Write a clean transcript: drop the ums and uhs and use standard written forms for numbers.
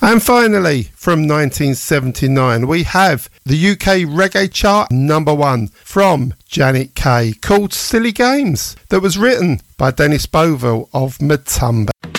And finally, from 1979, we have the UK Reggae Chart #1 from Janet Kay, called Silly Games, that was written by Dennis Bovell of Matumba.